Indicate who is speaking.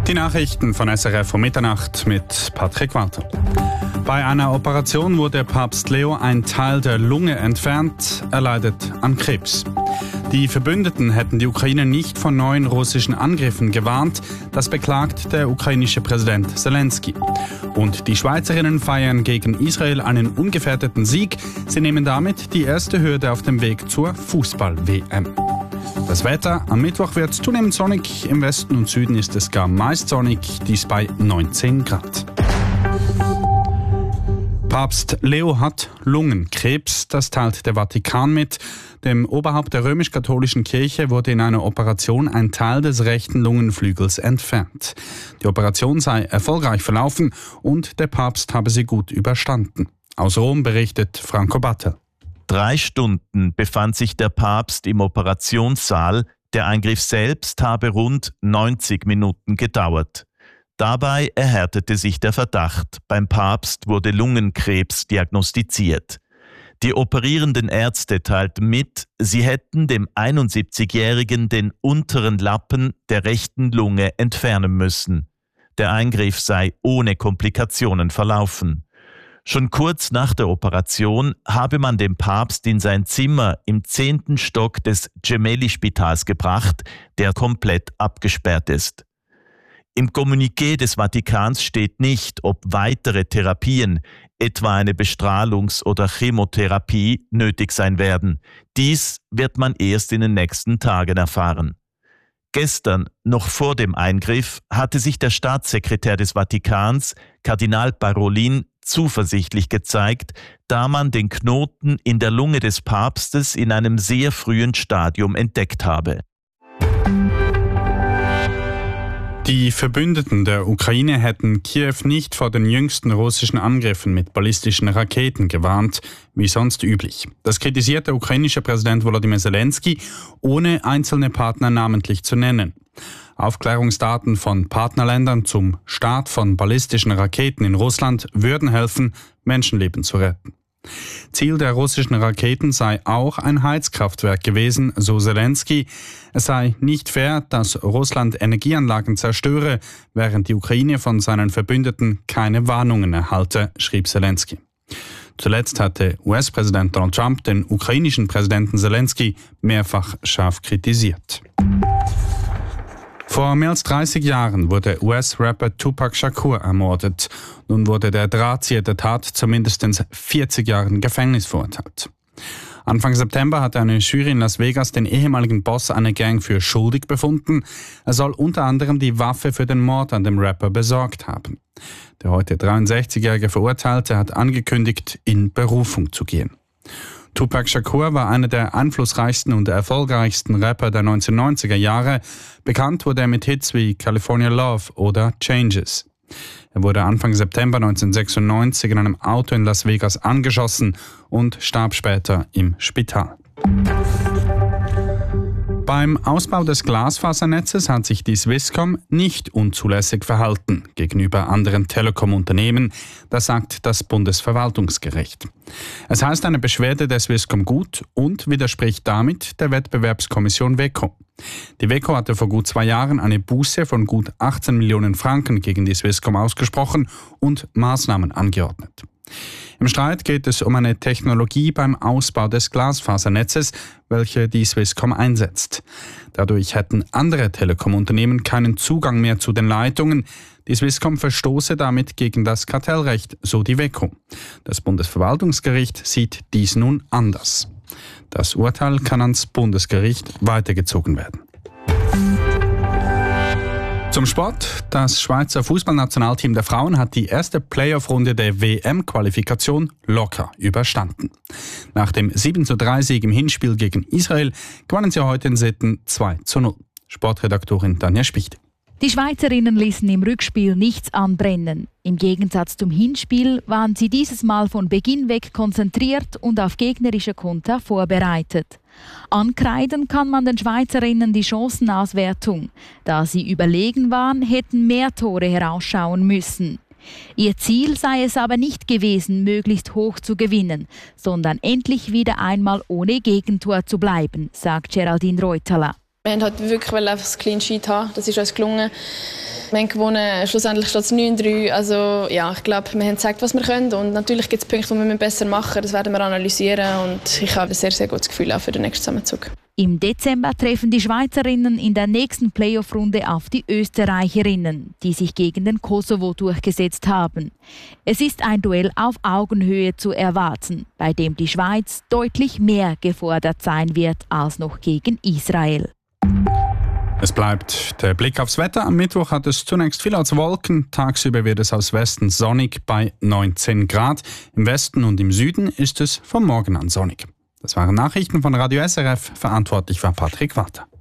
Speaker 1: Die Nachrichten von SRF um Mitternacht mit Patrick Walter. Bei einer Operation wurde Papst Leo ein Teil der Lunge entfernt. Er leidet an Krebs. Die Verbündeten hätten die Ukraine nicht vor neuen russischen Angriffen gewarnt. Das beklagt der ukrainische Präsident Zelensky. Und die Schweizerinnen feiern gegen Israel einen ungefährdeten Sieg. Sie nehmen damit die erste Hürde auf dem Weg zur Fußball-WM. Das Wetter: Am Mittwoch wird es zunehmend sonnig. Im Westen und Süden ist es gar meist sonnig, dies bei 19 Grad. Papst Leo hat Lungenkrebs, das teilt der Vatikan mit. Dem Oberhaupt der römisch-katholischen Kirche wurde in einer Operation ein Teil des rechten Lungenflügels entfernt. Die Operation sei erfolgreich verlaufen und der Papst habe sie gut überstanden. Aus Rom berichtet Franco Battel.
Speaker 2: 3 Stunden befand sich der Papst im Operationssaal. Der Eingriff selbst habe rund 90 Minuten gedauert. Dabei erhärtete sich der Verdacht. Beim Papst wurde Lungenkrebs diagnostiziert. Die operierenden Ärzte teilten mit, sie hätten dem 71-Jährigen den unteren Lappen der rechten Lunge entfernen müssen. Der Eingriff sei ohne Komplikationen verlaufen. Schon kurz nach der Operation habe man den Papst in sein Zimmer im 10. Stock des Gemelli-Spitals gebracht, der komplett abgesperrt ist. Im Kommuniqué des Vatikans steht nicht, ob weitere Therapien, etwa eine Bestrahlungs- oder Chemotherapie, nötig sein werden. Dies wird man erst in den nächsten Tagen erfahren. Gestern, noch vor dem Eingriff, hatte sich der Staatssekretär des Vatikans, Kardinal Parolin, zuversichtlich gezeigt, da man den Knoten in der Lunge des Papstes in einem sehr frühen Stadium entdeckt habe.
Speaker 1: Die Verbündeten der Ukraine hätten Kiew nicht vor den jüngsten russischen Angriffen mit ballistischen Raketen gewarnt, wie sonst üblich. Das kritisiert der ukrainische Präsident Volodymyr Zelensky, ohne einzelne Partner namentlich zu nennen. Aufklärungsdaten von Partnerländern zum Start von ballistischen Raketen in Russland würden helfen, Menschenleben zu retten. Ziel der russischen Raketen sei auch ein Heizkraftwerk gewesen, so Zelensky. Es sei nicht fair, dass Russland Energieanlagen zerstöre, während die Ukraine von seinen Verbündeten keine Warnungen erhalte, schrieb Zelensky. Zuletzt hatte US-Präsident Donald Trump den ukrainischen Präsidenten Zelensky mehrfach scharf kritisiert. Vor mehr als 30 Jahren wurde US-Rapper Tupac Shakur ermordet. Nun wurde der Drahtzieher der Tat zu mindestens 40 Jahren Gefängnis verurteilt. Anfang September hat eine Jury in Las Vegas den ehemaligen Boss einer Gang für schuldig befunden. Er soll unter anderem die Waffe für den Mord an dem Rapper besorgt haben. Der heute 63-jährige Verurteilte hat angekündigt, in Berufung zu gehen. Tupac Shakur war einer der einflussreichsten und erfolgreichsten Rapper der 1990er Jahre. Bekannt wurde er mit Hits wie California Love oder Changes. Er wurde Anfang September 1996 in einem Auto in Las Vegas angeschossen und starb später im Spital. Beim Ausbau des Glasfasernetzes hat sich die Swisscom nicht unzulässig verhalten gegenüber anderen Telekom-Unternehmen, das sagt das Bundesverwaltungsgericht. Es heißt eine Beschwerde der Swisscom gut und widerspricht damit der Wettbewerbskommission WEKO. Die WEKO hatte vor gut 2 Jahren eine Buße von gut 18 Millionen Franken gegen die Swisscom ausgesprochen und Maßnahmen angeordnet. Im Streit geht es um eine Technologie beim Ausbau des Glasfasernetzes, welche die Swisscom einsetzt. Dadurch hätten andere Telekom-Unternehmen keinen Zugang mehr zu den Leitungen. Die Swisscom verstoße damit gegen das Kartellrecht, so die WEKO. Das Bundesverwaltungsgericht sieht dies nun anders. Das Urteil kann ans Bundesgericht weitergezogen werden. Zum Sport. Das Schweizer Fußballnationalteam der Frauen hat die erste Playoff-Runde der WM-Qualifikation locker überstanden. Nach dem 7:3-Sieg im Hinspiel gegen Israel gewannen sie heute in Sitten 2:0. Sportredaktorin Tanja Spicht.
Speaker 3: Die Schweizerinnen ließen im Rückspiel nichts anbrennen. Im Gegensatz zum Hinspiel waren sie dieses Mal von Beginn weg konzentriert und auf gegnerische Konter vorbereitet. Ankreiden kann man den Schweizerinnen die Chancenauswertung. Da sie überlegen waren, hätten mehr Tore herausschauen müssen. Ihr Ziel sei es aber nicht gewesen, möglichst hoch zu gewinnen, sondern endlich wieder einmal ohne Gegentor zu bleiben, sagt Geraldine Reutala.
Speaker 4: Wir wollten halt wirklich einfach das Clean Sheet haben. Das ist uns gelungen. Wir haben gewonnen, schlussendlich steht es 9-3. Also ja, ich glaube, wir haben gezeigt, was wir können. Und natürlich gibt es Punkte, die wir besser machen müssen. Das werden wir analysieren. Und ich habe ein sehr, sehr gutes Gefühl auch für den nächsten Zusammenzug.
Speaker 3: Im Dezember treffen die Schweizerinnen in der nächsten Playoff-Runde auf die Österreicherinnen, die sich gegen den Kosovo durchgesetzt haben. Es ist ein Duell auf Augenhöhe zu erwarten, bei dem die Schweiz deutlich mehr gefordert sein wird als noch gegen Israel.
Speaker 1: Es bleibt der Blick aufs Wetter. Am Mittwoch hat es zunächst viel als Wolken. Tagsüber wird es aus Westen sonnig bei 19 Grad. Im Westen und im Süden ist es vom Morgen an sonnig. Das waren Nachrichten von Radio SRF. Verantwortlich war Patrick Walter.